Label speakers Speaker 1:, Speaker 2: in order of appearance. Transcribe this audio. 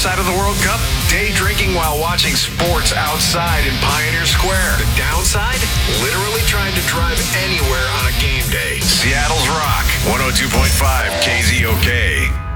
Speaker 1: upside of the World Cup? Day drinking while watching sports outside in Pioneer Square. The downside? Literally trying to drive anywhere on a game day. Seattle's Rock, 102.5 KZOK.